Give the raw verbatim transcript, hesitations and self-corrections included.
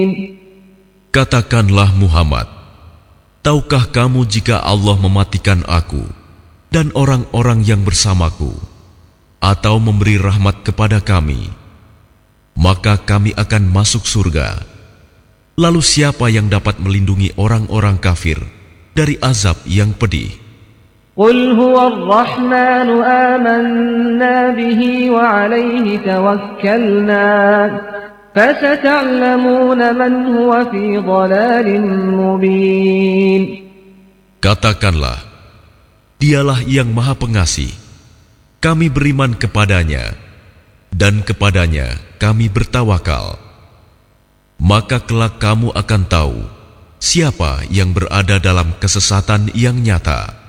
Katakanlah Muhammad, tahukah kamu jika Allah mematikan aku dan orang-orang yang bersamaku, atau memberi rahmat kepada kami, maka kami akan masuk surga. Lalu siapa yang dapat melindungi orang-orang kafir dari azab yang pedih? Qul huwa ar-Rahmanu amanna bihi wa alayhi tawakkalna fasata'lamuna man huwa fi dhalalin mubin. Katakanlah, Dialah yang Maha Pengasih. Kami beriman kepadanya dan kepadanya kami bertawakal. Maka kelak kamu akan tahu siapa yang berada dalam kesesatan yang nyata.